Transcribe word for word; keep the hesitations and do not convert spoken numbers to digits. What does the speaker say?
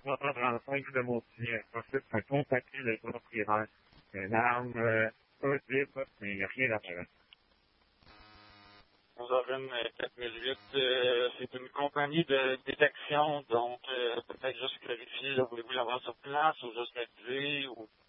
trois cent trente-cinq de mon sien. Ensuite, ça a contacté le propriétaire. Une arme, euh, un type, mais il n'y a rien d'apparent. onze heures vingt, quatre mille huit, euh, c'est une compagnie de détection, donc euh, peut-être juste clarifier, là, voulez-vous l'avoir sur place ou juste l'activer ou...